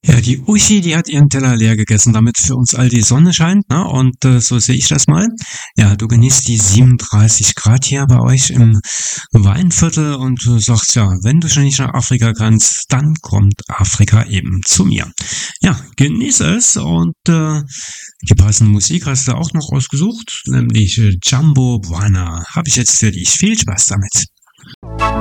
Ja, die Uschi, die hat ihren Teller leer gegessen, damit für uns all die Sonne scheint, ne? Und so sehe ich das mal. Ja, du genießt die 37 Grad hier bei euch im Weinviertel und du sagst ja, wenn du schon nicht nach Afrika kannst, dann kommt Afrika eben zu mir. Ja, genieß es und die passende Musik hast du auch noch ausgesucht, nämlich Jumbo Bwana. Habe ich jetzt für dich. Viel Spaß damit.